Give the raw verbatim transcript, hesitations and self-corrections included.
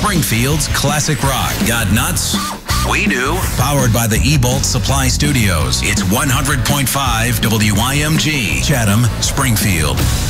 Springfield's classic rock. Got nuts? We do. Powered by the eBolt Supply Studios. It's one hundred point five W I M G, Chatham, Springfield.